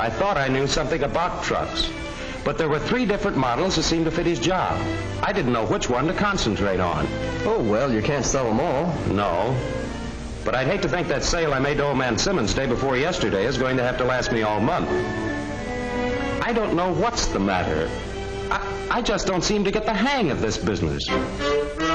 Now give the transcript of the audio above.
I thought I knew something about trucks. But there were 3 different models that seemed to fit his job. I didn't know which one to concentrate on. Oh, well, you can't sell them all. No. But I'd hate to think that sale I made to old man Simmons day before yesterday is going to have to last me all month. I don't know what's the matter. I just don't seem to get the hang of this business.